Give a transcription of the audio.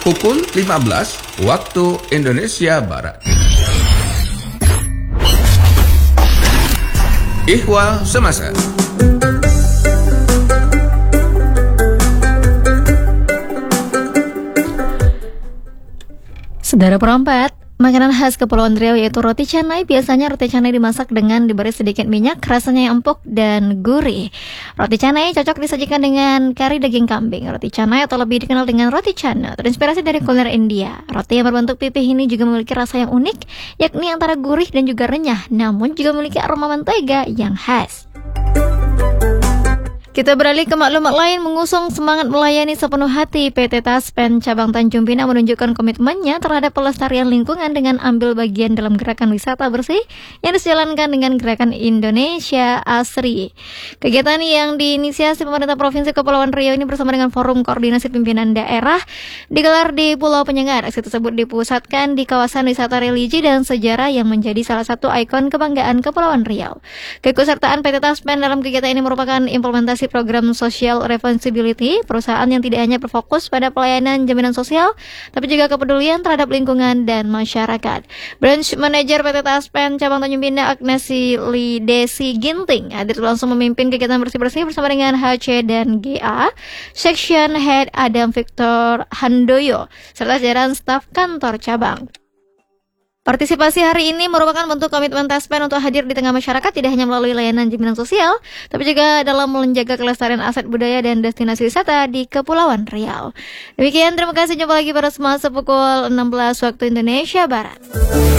pukul 15 waktu Indonesia Barat. Ihwal Semasa. Saudara perempat, makanan khas Kepulauan Riau yaitu roti canai. Biasanya roti canai dimasak dengan diberi sedikit minyak, rasanya yang empuk dan gurih. Roti canai cocok disajikan dengan kari daging kambing. Roti canai atau lebih dikenal dengan roti canai terinspirasi dari kuliner India. Roti yang berbentuk pipih ini juga memiliki rasa yang unik, yakni antara gurih dan juga renyah, namun juga memiliki aroma mentega yang khas. Kita beralih ke maklumat lain. Mengusung semangat melayani sepenuh hati, PT Taspen Cabang Tanjung Pinang menunjukkan komitmennya terhadap pelestarian lingkungan dengan ambil bagian dalam gerakan wisata bersih yang dijalankan dengan gerakan Indonesia Asri. Kegiatan yang diinisiasi pemerintah Provinsi Kepulauan Riau ini bersama dengan Forum Koordinasi Pimpinan Daerah digelar di Pulau Penyengat. Aksi tersebut dipusatkan di kawasan wisata religi dan sejarah yang menjadi salah satu ikon kebanggaan Kepulauan Riau. Keikutsertaan PT Taspen dalam kegiatan ini merupakan implementasi program Social Responsibility, perusahaan yang tidak hanya berfokus pada pelayanan jaminan sosial, tapi juga kepedulian terhadap lingkungan dan masyarakat. Branch Manager PT Taspen Cabang Tanjung Pinang Agnesi Lidesi Ginting hadir langsung memimpin kegiatan bersih-bersih bersama dengan HC dan GA, Section Head Adam Victor Handoyo, serta jajaran staf kantor cabang. Partisipasi hari ini merupakan bentuk komitmen Taspen untuk hadir di tengah masyarakat tidak hanya melalui layanan jaminan sosial, tapi juga dalam menjaga kelestarian aset budaya dan destinasi wisata di Kepulauan Riau. Demikian, terima kasih. Jumpa lagi pada semasa pukul 16 waktu Indonesia Barat.